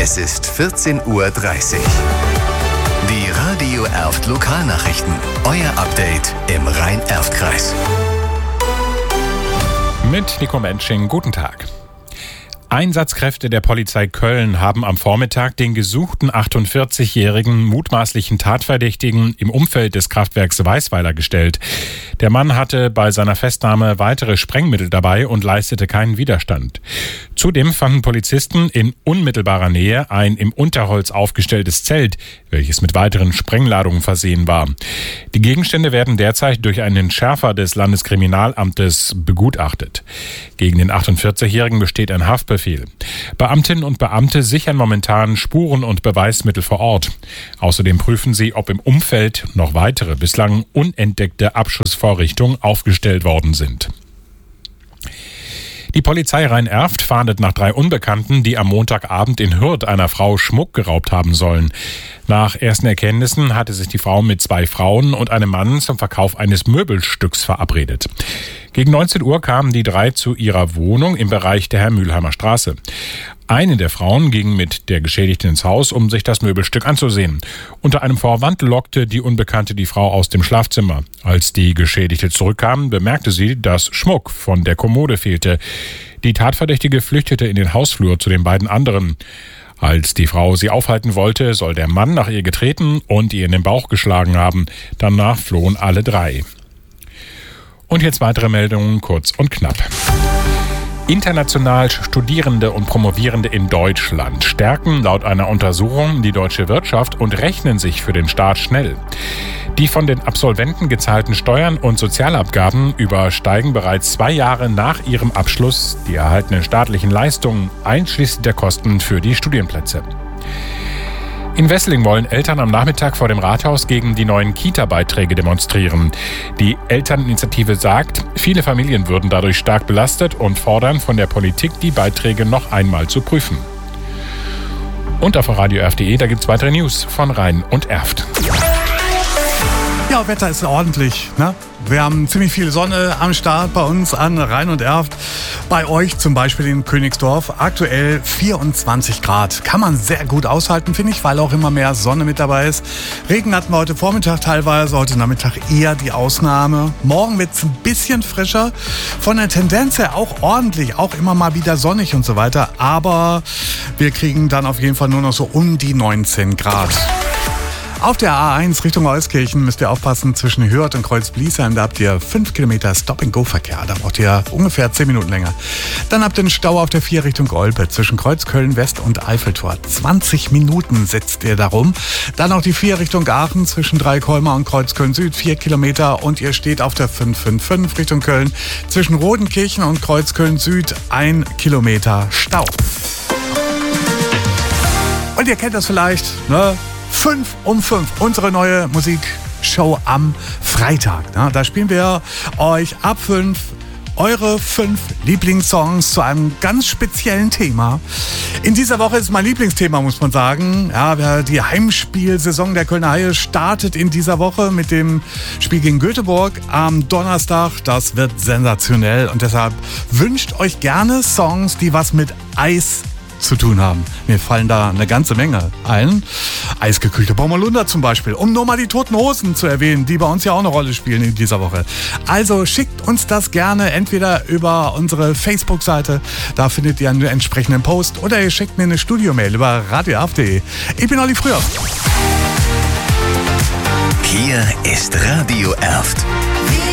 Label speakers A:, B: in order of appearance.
A: Es ist 14:30 Uhr. Die Radio Erft Lokalnachrichten. Euer Update im Rhein-Erft-Kreis.
B: Mit Nico Mensching, guten Tag. Einsatzkräfte der Polizei Köln haben am Vormittag den gesuchten 48-jährigen mutmaßlichen Tatverdächtigen im Umfeld des Kraftwerks Weißweiler gestellt. Der Mann hatte bei seiner Festnahme weitere Sprengmittel dabei und leistete keinen Widerstand. Zudem fanden Polizisten in unmittelbarer Nähe ein im Unterholz aufgestelltes Zelt, welches mit weiteren Sprengladungen versehen war. Die Gegenstände werden derzeit durch einen Schärfer des Landeskriminalamtes begutachtet. Gegen den 48-jährigen besteht ein Haftbefehl. Beamtinnen und Beamte sichern momentan Spuren und Beweismittel vor Ort. Außerdem prüfen sie, ob im Umfeld noch weitere bislang unentdeckte Abschussvorrichtungen aufgestellt worden sind. Die Polizei Rhein-Erft fahndet nach 3 Unbekannten, die am Montagabend in Hürth einer Frau Schmuck geraubt haben sollen. Nach ersten Erkenntnissen hatte sich die Frau mit 2 Frauen und einem Mann zum Verkauf eines Möbelstücks verabredet. Gegen 19 Uhr kamen die 3 zu ihrer Wohnung im Bereich der Herr-Mühlheimer Straße. Eine der Frauen ging mit der Geschädigten ins Haus, um sich das Möbelstück anzusehen. Unter einem Vorwand lockte die Unbekannte die Frau aus dem Schlafzimmer. Als die Geschädigte zurückkam, bemerkte sie, dass Schmuck von der Kommode fehlte. Die Tatverdächtige flüchtete in den Hausflur zu den beiden anderen. Als die Frau sie aufhalten wollte, soll der Mann nach ihr getreten und ihr in den Bauch geschlagen haben. Danach flohen alle 3. Und jetzt weitere Meldungen, kurz und knapp. International Studierende und Promovierende in Deutschland stärken laut einer Untersuchung die deutsche Wirtschaft und rechnen sich für den Staat schnell. Die von den Absolventen gezahlten Steuern und Sozialabgaben übersteigen bereits 2 Jahre nach ihrem Abschluss die erhaltenen staatlichen Leistungen, einschließlich der Kosten für die Studienplätze. In Wesseling wollen Eltern am Nachmittag vor dem Rathaus gegen die neuen Kita-Beiträge demonstrieren. Die Elterninitiative sagt, viele Familien würden dadurch stark belastet und fordern von der Politik, die Beiträge noch einmal zu prüfen. Und auf radioerft.de, da gibt es weitere News von Rhein und Erft.
C: Ja, Wetter ist ordentlich, ne? Wir haben ziemlich viel Sonne am Start bei uns an Rhein und Erft. Bei euch zum Beispiel in Königsdorf aktuell 24 Grad. Kann man sehr gut aushalten, finde ich, weil auch immer mehr Sonne mit dabei ist. Regen hatten wir heute Vormittag teilweise, heute Nachmittag eher die Ausnahme. Morgen wird es ein bisschen frischer. Von der Tendenz her auch ordentlich, auch immer mal wieder sonnig und so weiter. Aber wir kriegen dann auf jeden Fall nur noch so um die 19 Grad. Auf der A1 Richtung Euskirchen müsst ihr aufpassen, zwischen Hürth und Kreuz-Bliesheim, da habt ihr 5 Kilometer Stop-and-Go-Verkehr, da braucht ihr ungefähr 10 Minuten länger. Dann habt ihr einen Stau auf der 4 Richtung Olpe, zwischen Kreuzköln-West und Eiffeltor. 20 Minuten sitzt ihr da rum. Dann auch die 4 Richtung Aachen, zwischen Dreikolmer und Kreuzköln-Süd, 4 Kilometer und ihr steht auf der 555 Richtung Köln, zwischen Rodenkirchen und Kreuzköln-Süd, 1 Kilometer Stau. Und ihr kennt das vielleicht, ne? 5 um 5, unsere neue Musikshow am Freitag. Da spielen wir euch ab 5 eure 5 Lieblingssongs zu einem ganz speziellen Thema. In dieser Woche ist mein Lieblingsthema, muss man sagen. Ja, die Heimspielsaison der Kölner Haie startet in dieser Woche mit dem Spiel gegen Göteborg am Donnerstag. Das wird sensationell und deshalb wünscht euch gerne Songs, die was mit Eis zu tun haben. Mir fallen da eine ganze Menge ein. Eisgekühlte Bommerlunder zum Beispiel, um nur mal die Toten Hosen zu erwähnen, die bei uns ja auch eine Rolle spielen in dieser Woche. Also schickt uns das gerne entweder über unsere Facebook-Seite, da findet ihr einen entsprechenden Post, oder ihr schickt mir eine Studiomail über radioerft.de. Ich bin Olli Früher.
A: Hier ist Radio Erft.